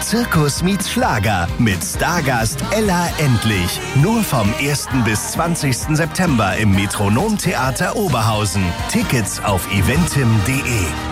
Zirkus meets Schlager mit Stargast Ella Endlich. Nur vom 1. bis 20. September im Metronom Theater Oberhausen. Tickets auf eventim.de.